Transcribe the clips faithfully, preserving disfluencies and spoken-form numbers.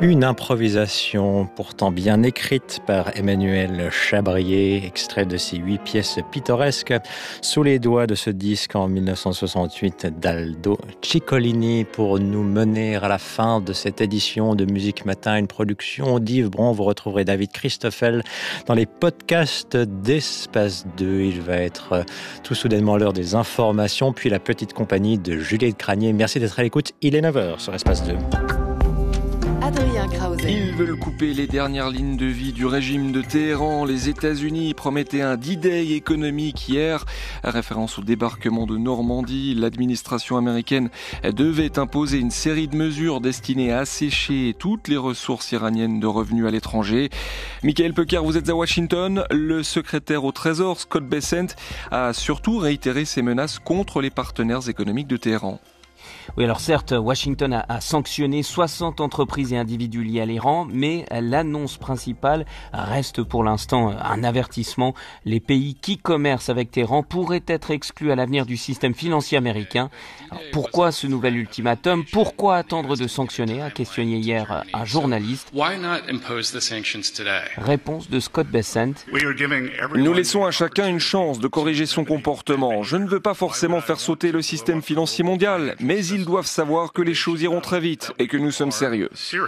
Une improvisation pourtant bien écrite par Emmanuel Chabrier, extrait de ses huit pièces pittoresques sous les doigts de ce disque en mille neuf cent soixante-huit d'Aldo Ciccolini pour nous mener à la fin de cette édition de Musique Matin, une production d'Yves Bron. Vous retrouverez David Christoffel dans les podcasts d'Espace deux. Il va être tout soudainement l'heure des informations, puis la petite compagnie de Juliette Cranier. Merci d'être à l'écoute. Il est neuf heures sur Espace deux. Adrien Krause. Ils veulent couper les dernières lignes de vie du régime de Téhéran. Les États-Unis promettaient un D-Day économique hier. À référence au débarquement de Normandie, l'administration américaine devait imposer une série de mesures destinées à assécher toutes les ressources iraniennes de revenus à l'étranger. Michael Pecker, vous êtes à Washington. Le secrétaire au Trésor, Scott Bessent, a surtout réitéré ses menaces contre les partenaires économiques de Téhéran. Oui, alors certes, Washington a, a sanctionné soixante entreprises et individus liés à l'Iran, mais l'annonce principale reste pour l'instant un avertissement. Les pays qui commercent avec Téhéran pourraient être exclus à l'avenir du système financier américain. Alors, pourquoi ce nouvel ultimatum ? Pourquoi attendre de sanctionner ? A questionné hier un journaliste. Réponse de Scott Bessent. Nous laissons à chacun une chance de corriger son comportement. Je ne veux pas forcément faire sauter le système financier mondial, mais ils doivent savoir que les choses iront très vite et que nous sommes sérieux.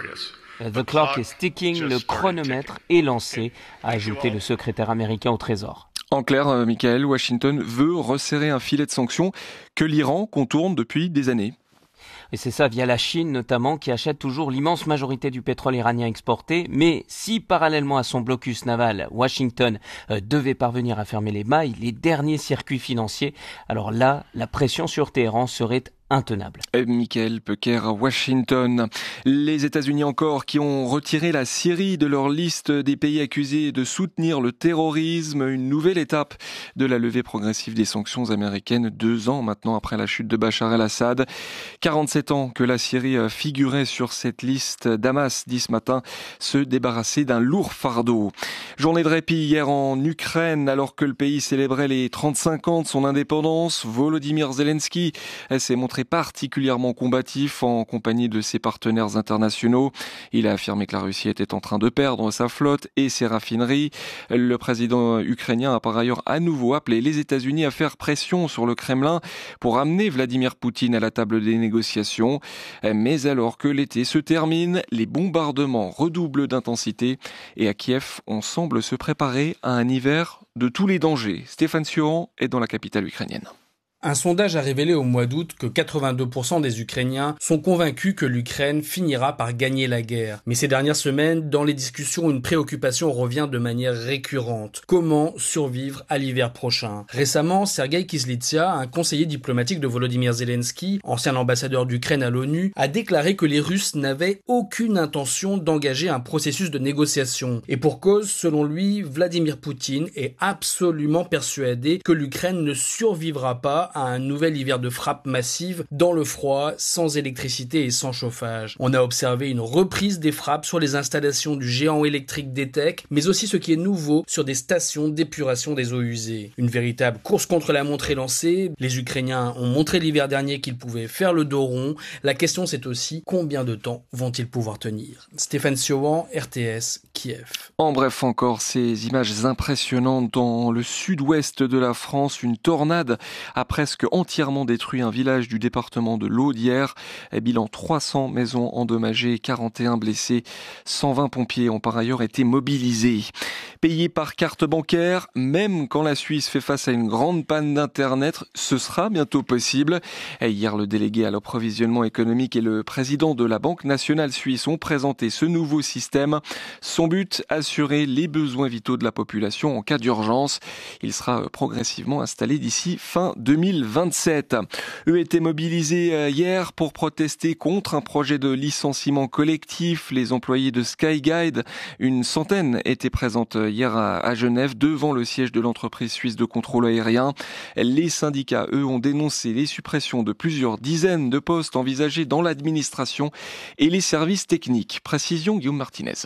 The clock is ticking, le chronomètre est lancé, a ajouté le secrétaire américain au Trésor. En clair, Michael, Washington veut resserrer un filet de sanctions que l'Iran contourne depuis des années. Et c'est ça via la Chine notamment, qui achète toujours l'immense majorité du pétrole iranien exporté. Mais si parallèlement à son blocus naval, Washington euh, devait parvenir à fermer les mailles, les derniers circuits financiers, alors là, la pression sur Téhéran serait intenable. Et Michael Pecker à Washington. Les États-Unis encore qui ont retiré la Syrie de leur liste des pays accusés de soutenir le terrorisme. Une nouvelle étape de la levée progressive des sanctions américaines, deux ans maintenant après la chute de Bachar el-Assad. quarante-sept ans que la Syrie figurait sur cette liste. Damas dit ce matin se débarrasser d'un lourd fardeau. Journée de répit hier en Ukraine alors que le pays célébrait les trente-cinq ans de son indépendance. Volodymyr Zelensky s'est montré particulièrement combatif en compagnie de ses partenaires internationaux. Il a affirmé que la Russie était en train de perdre sa flotte et ses raffineries. Le président ukrainien a par ailleurs à nouveau appelé les États-Unis à faire pression sur le Kremlin pour amener Vladimir Poutine à la table des négociations. Mais alors que l'été se termine, les bombardements redoublent d'intensité et à Kiev, on semble se préparer à un hiver de tous les dangers. Stéphane Sioran est dans la capitale ukrainienne. Un sondage a révélé au mois d'août que quatre-vingt-deux pour cent des Ukrainiens sont convaincus que l'Ukraine finira par gagner la guerre. Mais ces dernières semaines, dans les discussions, une préoccupation revient de manière récurrente. Comment survivre à l'hiver prochain ? Récemment, Sergueï Kyslytsya, un conseiller diplomatique de Volodymyr Zelensky, ancien ambassadeur d'Ukraine à l'ONU, a déclaré que les Russes n'avaient aucune intention d'engager un processus de négociation. Et pour cause, selon lui, Vladimir Poutine est absolument persuadé que l'Ukraine ne survivra pas à un nouvel hiver de frappe massive dans le froid, sans électricité et sans chauffage. On a observé une reprise des frappes sur les installations du géant électrique D T E C, mais aussi ce qui est nouveau sur des stations d'épuration des eaux usées. Une véritable course contre la montre est lancée. Les Ukrainiens ont montré l'hiver dernier qu'ils pouvaient faire le dos rond. La question c'est aussi combien de temps vont-ils pouvoir tenir ? Stéphane Sioran, R T S, Kiev. En bref, encore ces images impressionnantes dans le sud-ouest de la France. Une tornade a presque entièrement détruit un village du département de l'Audière. Bilan trois cents maisons endommagées, quarante et un blessés. cent vingt pompiers ont par ailleurs été mobilisés. Payés par carte bancaire, même quand la Suisse fait face à une grande panne d'Internet, ce sera bientôt possible. Hier, le délégué à l'approvisionnement économique et le président de la Banque nationale suisse ont présenté ce nouveau système. Son but, assurer les besoins vitaux de la population en cas d'urgence. Il sera progressivement installé d'ici fin deux mille vingt-sept. Eux étaient mobilisés hier pour protester contre un projet de licenciement collectif. Les employés de Skyguide, une centaine, étaient présentes hier à Genève devant le siège de l'entreprise suisse de contrôle aérien. Les syndicats, eux, ont dénoncé les suppressions de plusieurs dizaines de postes envisagés dans l'administration et les services techniques. Précision Guillaume Martinez.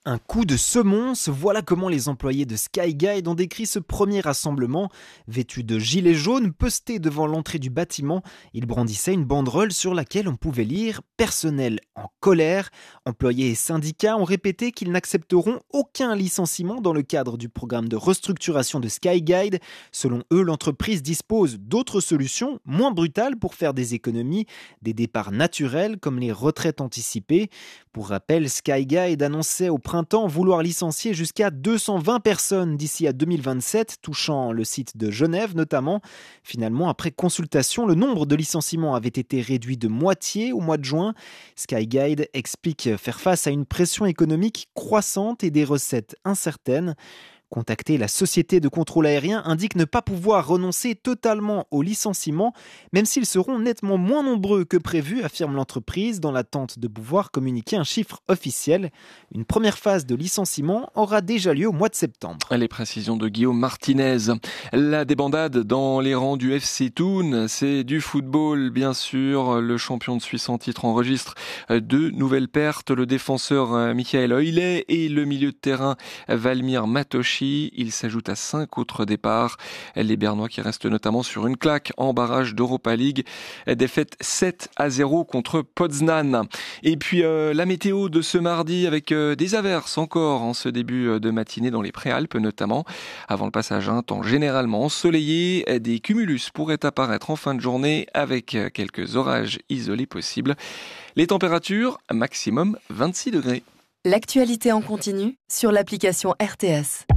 Un coup de semonce, voilà comment les employés de Skyguide ont décrit ce premier rassemblement. Vêtus de gilets jaunes, postés devant l'entrée du bâtiment, ils brandissaient une banderole sur laquelle on pouvait lire « Personnel en colère ». Employés et syndicats ont répété qu'ils n'accepteront aucun licenciement dans le cadre du programme de restructuration de Skyguide. Selon eux, l'entreprise dispose d'autres solutions moins brutales pour faire des économies, des départs naturels comme les retraites anticipées. Pour rappel, Skyguide annonçait au printemps vouloir licencier jusqu'à deux cent vingt personnes d'ici à deux mille vingt-sept, touchant le site de Genève notamment. Finalement, après consultation, le nombre de licenciements avait été réduit de moitié au mois de juin. Skyguide explique faire face à une pression économique croissante et des recettes incertaines. Contacté, la société de contrôle aérien indique ne pas pouvoir renoncer totalement aux licenciements, même s'ils seront nettement moins nombreux que prévu, affirme l'entreprise, dans l'attente de pouvoir communiquer un chiffre officiel. Une première phase de licenciement aura déjà lieu au mois de septembre. Les précisions de Guillaume Martinez. La débandade dans les rangs du F C Thun, c'est du football, bien sûr. Le champion de Suisse en titre enregistre deux nouvelles pertes. Le défenseur Michael Oile et le milieu de terrain Valmir Matoshi. Il s'ajoute à cinq autres départs. Les Bernois qui restent notamment sur une claque en barrage d'Europa League. Défaite sept à zéro contre Poznan. Et puis euh, la météo de ce mardi avec euh, des averses encore en ce début de matinée dans les Préalpes notamment. Avant le passage à un temps généralement ensoleillé, des cumulus pourraient apparaître en fin de journée avec quelques orages isolés possibles. Les températures, maximum vingt-six degrés. L'actualité en continu sur l'application R T S.